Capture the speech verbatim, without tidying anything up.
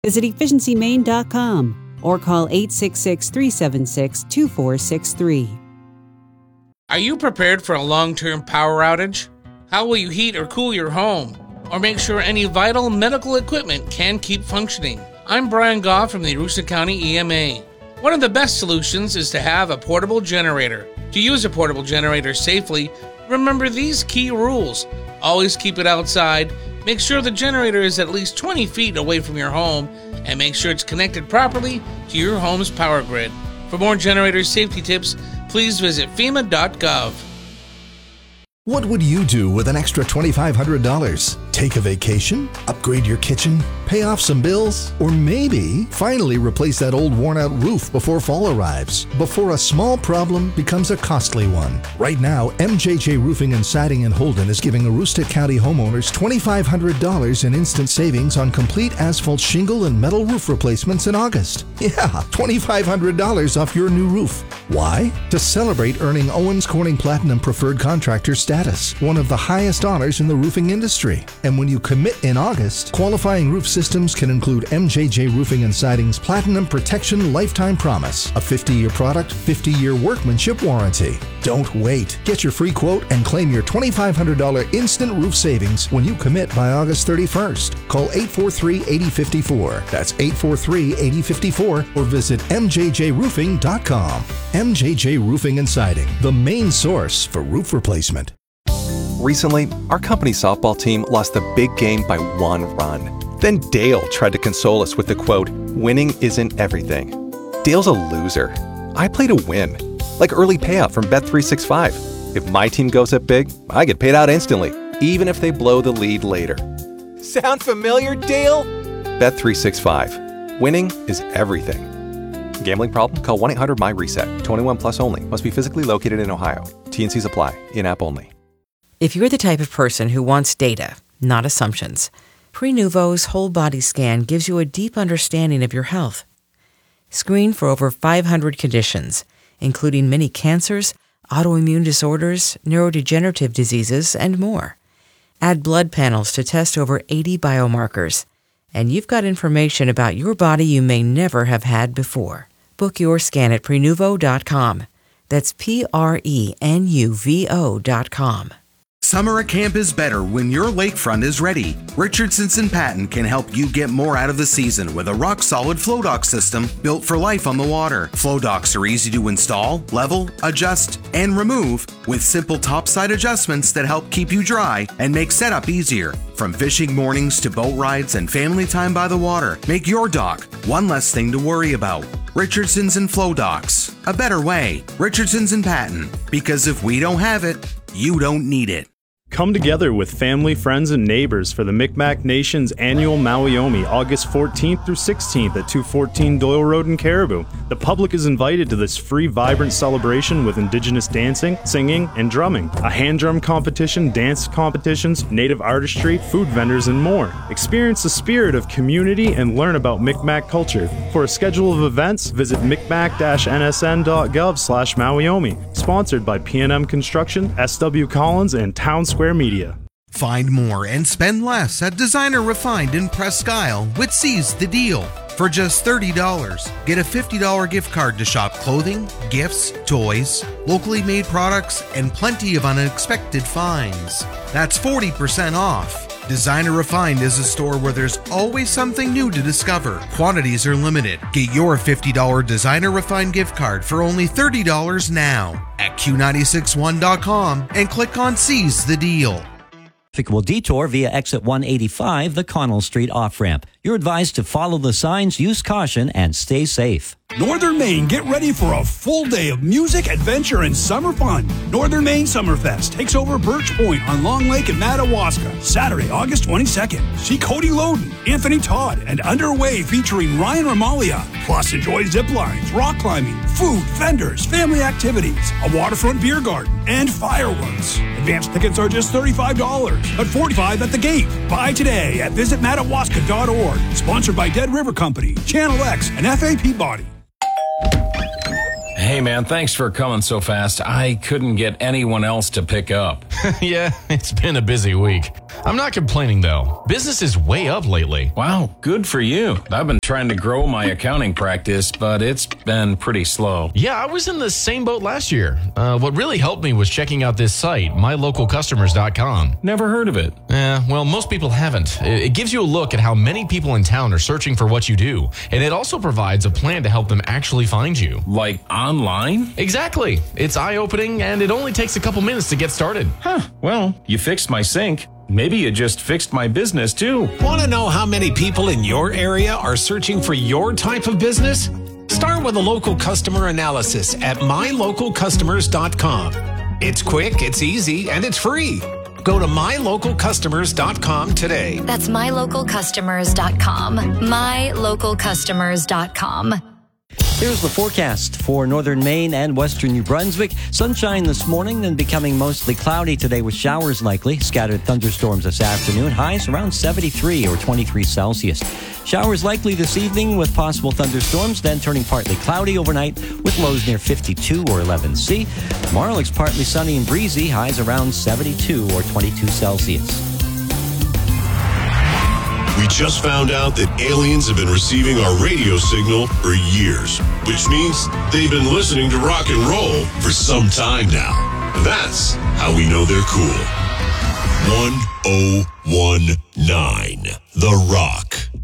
Visit efficiency maine dot com or call eight six six, three seven six, two four six three. Are you prepared for a long-term power outage? How will you heat or cool your home? Or make sure any vital medical equipment can keep functioning? I'm Brian Goff from the Aroostook County E M A. One of the best solutions is to have a portable generator. To use a portable generator safely, remember these key rules. Always keep it outside, make sure the generator is at least twenty feet away from your home, and make sure it's connected properly to your home's power grid. For more generator safety tips, please visit FEMA dot gov. What would you do with an extra twenty-five hundred dollars? Take a vacation? Upgrade your kitchen? Pay off some bills? Or maybe finally replace that old worn-out roof before fall arrives? Before a small problem becomes a costly one. Right now, M J J Roofing and Siding in Holden is giving Aroostook County homeowners twenty-five hundred dollars in instant savings on complete asphalt shingle and metal roof replacements in August. Yeah, twenty-five hundred dollars off your new roof. Why? To celebrate earning Owens Corning Platinum Preferred Contractor status, one of the highest honors in the roofing industry. And when you commit in August, qualifying roof systems can include M J J Roofing and Siding's Platinum Protection Lifetime Promise, a fifty-year product, fifty-year workmanship warranty. Don't wait. Get your free quote and claim your twenty-five hundred dollars instant roof savings when you commit by August thirty-first. Call eight four three, eight zero five four. That's eight four three, eight zero five four or visit M J J roofing dot com. M J J Roofing and Siding, the main source for roof replacement. Recently, our company softball team lost the big game by one run. Then Dale tried to console us with the quote, "Winning isn't everything." Dale's a loser. I play to win. Like early payout from Bet three sixty-five. If my team goes up big, I get paid out instantly, even if they blow the lead later. Sound familiar, Dale? Bet three sixty-five. Winning is everything. Gambling problem? Call one eight hundred M Y reset. twenty-one plus only. Must be physically located in Ohio. T and Cs apply. In-app only. If you're the type of person who wants data, not assumptions, Prenuvo's whole body scan gives you a deep understanding of your health. Screen for over five hundred conditions, including many cancers, autoimmune disorders, neurodegenerative diseases, and more. Add blood panels to test over eighty biomarkers, and you've got information about your body you may never have had before. Book your scan at Prenuvo dot com. That's P R E N U V O dot com. Summer at camp is better when your lakefront is ready. Richardson's and Patton can help you get more out of the season with a rock-solid flow dock system built for life on the water. Flow docks are easy to install, level, adjust, and remove with simple topside adjustments that help keep you dry and make setup easier. From fishing mornings to boat rides and family time by the water, make your dock one less thing to worry about. Richardson's and Flow Docks. A better way. Richardson's and Patton. Because if we don't have it, you don't need it. Come together with family, friends, and neighbors for the Micmac Nation's annual Mawiomi, August fourteenth through sixteenth at two fourteen Doyle Road in Caribou. The public is invited to this free, vibrant celebration with indigenous dancing, singing, and drumming, a hand drum competition, dance competitions, native artistry, food vendors, and more. Experience the spirit of community and learn about Micmac culture. For a schedule of events, visit micmac dash n s n dot gov slash Mawiomi. Sponsored by P and M Construction, S W Collins, and Town Square Media. Find more and spend less at Designer Refined in Presque Isle with Seize the Deal. For just thirty dollars, get a fifty dollars gift card to shop clothing, gifts, toys, locally made products, and plenty of unexpected finds. That's forty percent off. Designer Refined is a store where there's always something new to discover. Quantities are limited. Get your fifty dollars Designer Refined gift card for only thirty dollars now at Q nine six one dot com and click on Seize the Deal. Will detour via exit one eighty-five, the Connell Street off-ramp. You're advised to follow the signs, use caution, and stay safe. Northern Maine, get ready for a full day of music, adventure, and summer fun. Northern Maine Summerfest takes over Birch Point on Long Lake in Madawaska, Saturday, August twenty-second. See Cody Loden, Anthony Todd, and Underway featuring Ryan Ramalia. Plus, enjoy zip lines, rock climbing, food, vendors, family activities, a waterfront beer garden, and fireworks. Advanced tickets are just thirty-five dollars, but forty-five dollars at the gate. Buy today at visit madawaska dot org. Sponsored by Dead River Company, Channel X, and F A Peabody. Hey man, thanks for coming so fast. I couldn't get anyone else to pick up. Yeah, it's been a busy week. I'm not complaining, though. Business is way up lately. Wow, good for you. I've been trying to grow my accounting practice, but it's been pretty slow. Yeah, I was in the same boat last year. Uh, what really helped me was checking out this site, my local customers dot com. Never heard of it. Yeah, well, most people haven't. It, it gives you a look at how many people in town are searching for what you do, and it also provides a plan to help them actually find you. Like online? Exactly. It's eye-opening, and it only takes a couple minutes to get started. Huh, well, you fixed my sink. Maybe you just fixed my business, too. Want to know how many people in your area are searching for your type of business? Start with a local customer analysis at my local customers dot com. It's quick, it's easy, and it's free. Go to my local customers dot com today. That's my local customers dot com. my local customers dot com. Here's the forecast for northern Maine and western New Brunswick. Sunshine this morning, then becoming mostly cloudy today with showers likely. Scattered thunderstorms this afternoon. Highs around seventy-three or twenty-three Celsius. Showers likely this evening with possible thunderstorms, then turning partly cloudy overnight with lows near fifty-two or eleven C. Tomorrow looks partly sunny and breezy. Highs around seventy-two or twenty-two Celsius. We just found out that aliens have been receiving our radio signal for years, which means they've been listening to rock and roll for some time now. And that's how we know they're cool. one oh one nine The Rock.